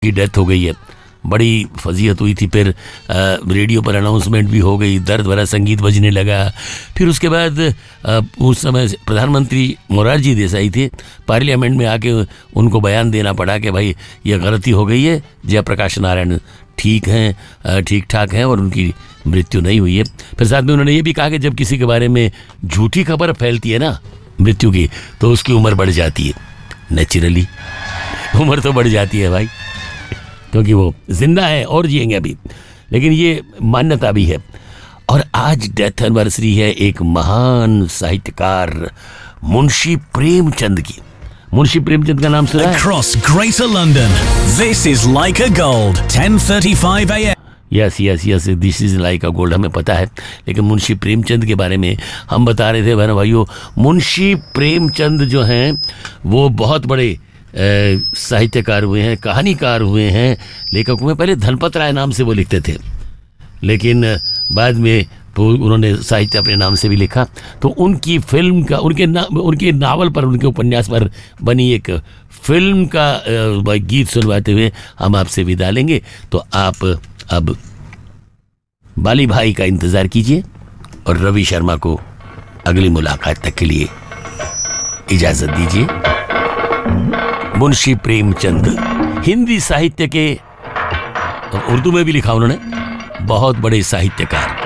की डेथ हो गई है, बड़ी फजीहत हुई थी। फिर रेडियो पर अनाउंसमेंट भी हो गई, दर्द भरा संगीत बजने लगा। फिर उसके बाद उस समय प्रधानमंत्री मोरारजी देसाई थे, पार्लियामेंट में आके उनको बयान देना पड़ा कि भाई ये गलती हो गई है, जयप्रकाश नारायण ठीक हैं, ठीक ठाक हैं और उनकी मृत्यु नहीं हुई है। फिर साथ में उन्होंने ये भी कहा कि जब किसी के बारे में झूठी खबर फैलती है ना मृत्यु की, तो उसकी उम्र बढ़ जाती है। नेचुरली उम्र तो बढ़ जाती है भाई, क्योंकि वो जिंदा है और जिएंगे अभी, लेकिन ये मान्यता भी है। और आज डेथ एनिवर्सरी है एक महान साहित्यकार मुंशी प्रेमचंद की। मुंशी प्रेमचंद का नाम सुना है? Across Greater London, this is Like a Gold, 10:35 AM. Yes this is like a gold, हमें पता है। लेकिन मुंशी प्रेमचंद के बारे में हम बता रहे थे बहनों भाइयों। मुंशी प्रेमचंद जो हैं वो बहुत बड़े साहित्यकार हुए हैं, कहानीकार हुए हैं, लेखक हुए। पहले धनपत राय नाम से वो लिखते थे, लेकिन बाद में उन्होंने साहित्य अपने नाम से भी लिखा। तो उनकी फिल्म का उनके नावल पर, उनके उपन्यास पर बनी एक फिल्म का गीत सुनवाते हुए हम आपसे विदा लेंगे। तो आप अब बाली भाई का इंतज़ार कीजिए और रवि शर्मा को अगली मुलाकात तक के लिए इजाज़त दीजिए। मुंशी प्रेमचंद हिंदी साहित्य के, उर्दू में भी लिखा उन्होंने, बहुत बड़े साहित्यकार।